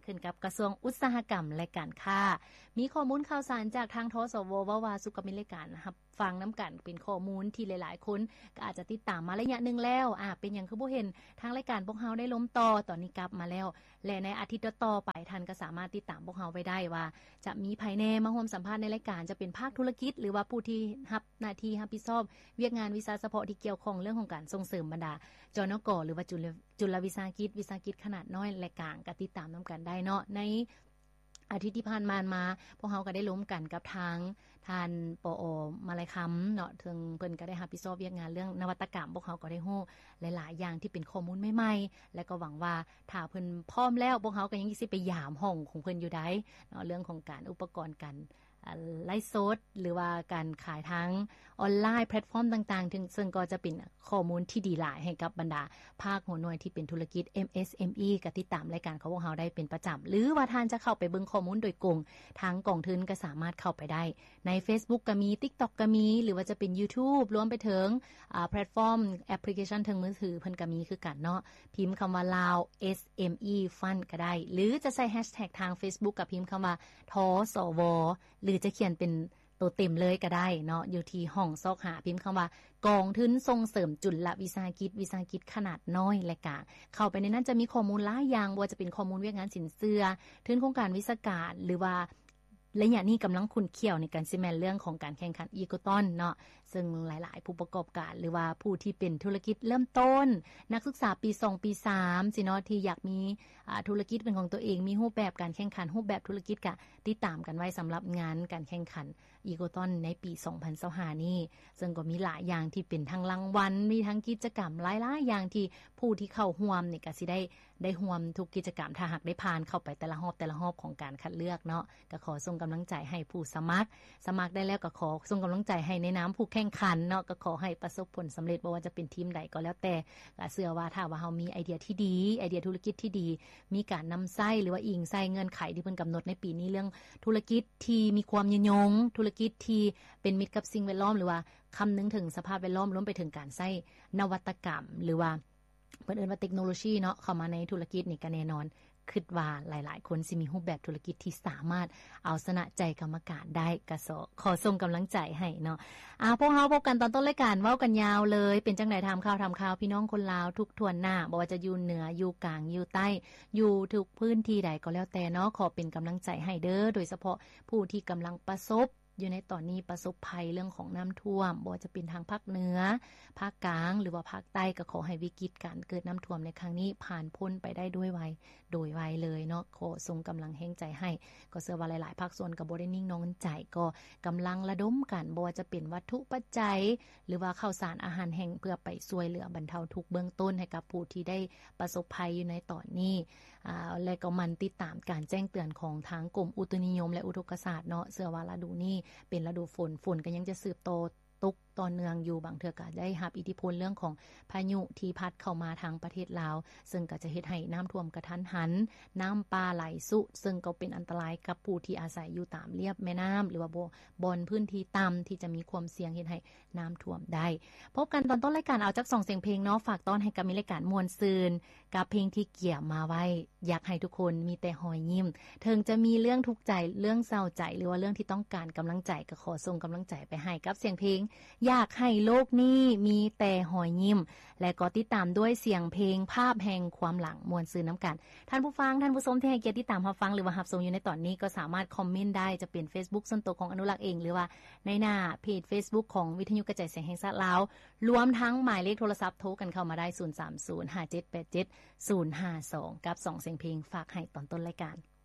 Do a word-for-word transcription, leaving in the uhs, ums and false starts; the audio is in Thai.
ขึ้นกับกระทรวงอุตสาหกรรมและการค้ามีข้อมูลข่าวสารจากทางทสวว่าว่าสุขมิตรการนะครับฟังน้ำกันเป็นข้อมูลที่หลายๆคนก็อาจจะติดตามมาระยะนึงแล้วอ่าเป็นอย่างคือบ่เห็นทางรายการพวกเฮาได้ล้มต่อตอนนี้กลับมาแล้วและในอาทิตย์ต่อไปท่านก็สามารถติดตามพวกเฮาไว้ได้ว่าจะมีภายในมาร่วมสัมภาษณ์ในรายการจะเป็นภาคธุรกิจหรือว่าผู้ที่รับหน้าที่รับผิดชอบเวียกงานวิชาเฉพาะที่เกี่ยวข้องเรื่องของการส่งเสริมบรรดาจนก.หรือว่าจุลจุลวิสาหกิจวิสาหกิจขนาดน้อยและกลางก็ติดตามนํากันได้เนาะในอาทิตย์ที่ผ่านมามาพวกเฮาก็ได้ร่วมกันกับทางท่านปอมาลัยคำเนาะถึงเพิ่นก็ได้รับผิดชอบเวียกงานเรื่องนวัตกรรมพวกเฮาก็ได้ฮู้หลายๆอย่างที่เป็นข้อมูลใหม่ๆและก็หวังว่าถ้าเพิ่นพร้อมแล้วพวกเฮาก็ยังสิไปยามห้องของเพิ่นอยู่ได้เนาะเรื่องของการอุปกรณ์กันไลฟ์สดหรือว่าการขายทั้งออนไลน์แพลตฟอร์มต่างๆถึงซึ่งก็จะเป็นข้อมูลที่ดีหลายให้กับบรรดาภาคหัวหน่วยที่เป็นธุรกิจ เอ็ม เอส เอ็ม อี ก็ติดตามรายการของพวกเฮาได้เป็นประจำหรือว่าท่านจะเข้าไปเบิ่งข้อมูลโดยกงทางกองทุนก็สามารถเข้าไปได้ใน Facebook ก็มี TikTok ก็มีหรือว่าจะเป็น YouTube รวมไปถึงอ่าแพลตฟอร์มแอปพลิเคชันทางมือถือเพิ่นก็มีคือกันเนาะพิมพ์คำว่า ลาว เอส เอ็ม อี Fund ก็ได้หรือจะใส่แฮชแท็กทาง Facebook กับพิมพ์คำว่าทสวหรือจะเขียนเป็นตัวเต็มเลยก็ได้เนาะอยู่ที่ห้องซอกหาพิมพ์คำว่ากองทุนส่งเสริมจุลวิสาหกิจวิสาหกิจขนาดน้อยและกลางเข้าไปในนั้นจะมีข้อมูลหลายอย่างบ่ว่าจะเป็นข้อมูลเวียกงานสินเชื่อทุนโครงการวิสาหการหรือว่าระยะนี้กําลังขุนเขี้ยวในการซิแมนเรื่องของการแข่งขันอีโกตอนเนาะซึ่งหลายๆผู้ประกอบการหรือว่าผู้ที่เป็นธุรกิจเริ่มต้นนักศึกษาปีสองปีสามสิเนาะที่อยากมีอ่าธุรกิจเป็นของตัวเองมีรูปแบบการแข่งขันรูปแบบธุรกิจก็ติดตามกันไว้สําหรับงานการแข่งขันอีโกตอนในปีสองพันยี่สิบห้านี้ซึ่งก็มีหลายอย่างที่เป็นทั้งรางวัลมีทั้งกิจกรรมหลายๆอย่างที่ผู้ที่เข้าร่วมนี่ก็สิได้ได้ร่วมทุกกิจกรรมถ้าหากได้ผ่านเข้าไปแต่ละรอบแต่ละรอบของการคัดเลือกเนาะก็ขอส่งกําลังใจให้ผู้สมัครสมัครได้แล้วก็ขอส่งกําลังใจให้ในน้ำผู้แข่งขันเนาะก็ขอให้ประสบผลสําเร็จบ่ว่าจะเป็นทีมใดก็แล้วแต่ก็เชื่อว่าถ้าว่าเฮามีไอเดียที่ดีไอเดียธุรกิจที่ดีมีการนําใช้หรือว่าอิงใส่เงื่อนไขที่เพิ่นกําหนดในปีนี้เรื่องธุรกิจที่มีความยืนยงธุรกิจที่เป็นมิตรกับสิ่งแวดล้อมหรือว่าคำนึงถึงสภาพแวดล้อมรวมไปถึงการใช้นวัตกรรมหรือว่าเพิ่นเอิ้นว่าเทคโนโลยีเนาะเข้ามาในธุรกิจนี่ก็แน่นอนคิดว่าหลายๆคนสิมีรูปแบบธุรกิจที่สามารถเอาชนะใจกรรมการได้ก็ขอส่งกําลังใจให้เนาะอ่าพวกเฮาพบกันตอนต้นรายการเว้ากันยาวเลยเป็นจังได๋ถามข่าวถามข่าวพี่น้องคนลาวทุกทั่วหน้าบ่ว่าจะอยู่เหนืออยู่กลางอยู่ใต้อยู่ทุกพื้นที่ใดก็แล้วแต่เนาะขอเป็นกําลังใจให้เด้อโดยเฉพาะผู้ที่กําลังประสบอยู่ในตอนนี้ประสบภัยเรื่องของน้ำท่วมบ่ว่าจะเป็นทางภาคเหนือภาคกลางหรือว่าภาคใต้ก็ขอให้วิกฤตการเกิดน้ำท่วมในครั้งนี้ผ่านพ้นไปได้ด้วยไวโดยไวเลยเนาะขอส่งกำลังแห่งใจให้ก็เชื่อว่าหลายๆภาคส่วนก็บ่ได้นิ่งนอนใจก็กำลังระดมกันบ่ว่าจะเป็นวัตถุปัจจัยหรือว่าข้าวสารอาหารแห้งเพื่อไปช่วยเหลือบรรเทาทุกข์เบื้องต้นให้กับผู้ที่ได้ประสบภัยอยู่ในตอนนี้อ่าและก็มันติดตามการแจ้งเตือนของทางกรมอุตุนิยมและอุทกศาสตร์เนาะเชื่อว่าฤดูนี้เป็นฤดูฝนฝนก็ยังจะสืบโตตกต่อเนื่องอยู่บางเทื่อก็ได้รับอิทธิพลเรื่องของพายุที่พัดเข้ามาทางประเทศลาวซึ่งก็จะเฮ็ดให้น้ำท่วมกระทันหันน้ำป่าไหลสุซึ่งก็เป็นอันตรายกับผู้ที่อาศัยอยู่ตามเรียบแม่น้ำหรือว่าบนพื้นที่ต่ำที่จะมีความเสี่ยงเฮ็ดให้น้ำท่วมได้พบกันตอนต้นรายการเอาจักสองเสียงเพลงเนาะฝากต้อนให้กับมีรายการม่วนซื่นกับเพลงที่เกี่ยวมาไว้อยากให้ทุกคนมีแต่รอยยิ้มถึงจะมีเรื่องทุกข์ใจเรื่องเศร้าใจหรือว่าเรื่องที่ต้องการกำลังใจก็ขอส่งกำลังใจไปให้กับเสียงเพลงอยากให้โลกนี้มีแต่รอยยิ้มและก็ติดตามด้วยเสียงเพลงภาพแห่งความหลังม่วนซื่นนํากันท่านผู้ฟังท่านผู้ชมที่ให้เกียรติติดตามรับฟังหรือว่ารับชมอยู่ในตอนนี้ก็สามารถคอมเมนต์ได้จะเป็น Facebook ส่วนตัวของอนุรักษ์เองหรือว่าในหน้าเพจ Facebook ของวิทยุกระจายเสียงแห่งชาติลาวรวมทั้งหมายเลขโทรศัพท์โทรกันเข้ามาได้ศูนย์ สาม ศูนย์ ห้า เจ็ด แปด เจ็ด ศูนย์ ห้า สองกับสองเสียงเพลงฝากให้ตอนต้นรายการ